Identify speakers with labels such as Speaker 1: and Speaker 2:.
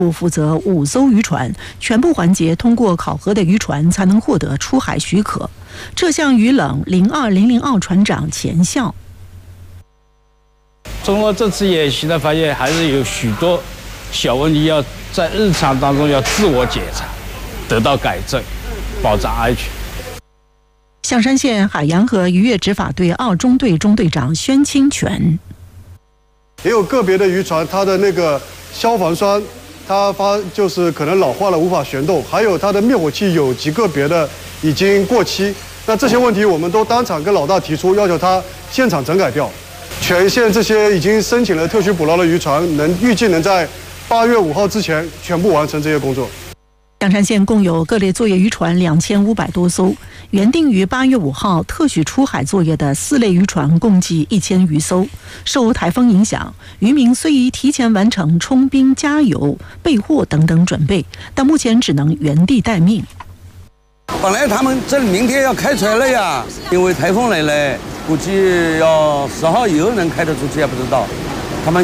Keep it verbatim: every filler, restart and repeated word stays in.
Speaker 1: 部负责五艘渔船，全部环节通过考核的渔船才能获得出海许可。这项渔冷零二零零澳船长钱孝。
Speaker 2: 通过这次演习呢，发现还是有许多小问题要在日常当中要自我检查，得到改正，保障安全。
Speaker 1: 象山县海洋和渔业执法队二中队中队长宣清泉。
Speaker 3: 也有个别的渔船，它的那个消防栓，它发就是可能老化了，无法旋动，还有它的灭火器有极个别的已经过期。那这些问题我们都当场跟老大提出，要求他现场整改掉。全县这些已经申请了特许捕捞的渔船，能预计能在八月五号之前全部完成这些工作。
Speaker 1: 象山县共有各类作业渔船两千五百多艘，原定于八月五号特许出海作业的四类渔船共计一千余艘。受台风影响，渔民虽已提前完成充兵、加油、备货等等准备，但目前只能原地待命。
Speaker 4: 本来他们这明天要开船了呀，因为台风来了，估计要十号以后能开得出去，也不知道。